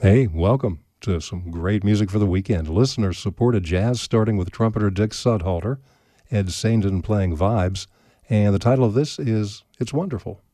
Hey, welcome to some great music for the weekend. Listener-supported jazz starting with trumpeter Dick Sudhalter, Ed Saindon playing vibes, and the title of this is It's Wonderful.